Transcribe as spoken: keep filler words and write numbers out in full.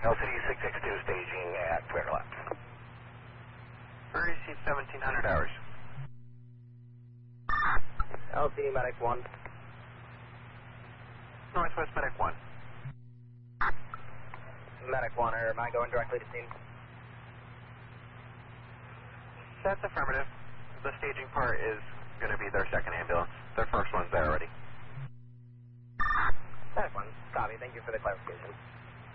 L C D six six two staging at Clear Laps. Receive seventeen hundred hours. L C D Medic one. Northwest Medic one. Medic one, or am I going directly to scene? That's affirmative. The staging part is going to be their second ambulance. Their first one's there already. Medic one, copy. Thank you for the clarification.